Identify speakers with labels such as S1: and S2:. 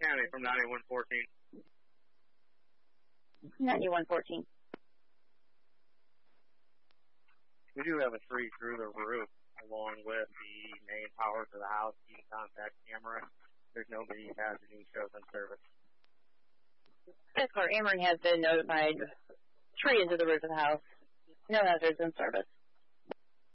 S1: County from 9114.
S2: 9114.
S1: We do have a tree through the roof along with the main power to the house, the contact camera. There's nobody has any shows in service.
S2: Yes, sir. Amory has been notified. Tree into the roof of the house. No hazards in service.